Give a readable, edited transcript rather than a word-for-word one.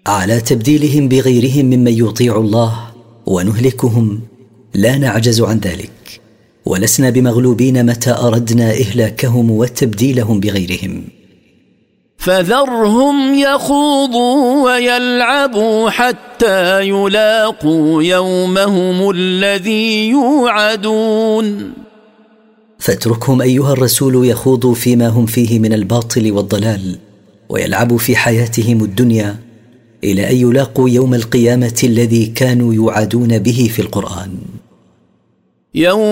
على تبديلهم بغيرهم ممن يطيع الله ونهلكهم، لا نعجز عن ذلك، ولسنا بمغلوبين متى أردنا إهلاكهم وتبديلهم بغيرهم. فذرهم يخوضوا ويلعبوا حتى يلاقوا يومهم الذي يوعدون. فاتركهم أيها الرسول يخوضوا فيما هم فيه من الباطل والضلال، ويلعبوا في حياتهم الدنيا إلى أن يلاقوا يوم القيامة الذي كانوا يوعدون به في القرآن.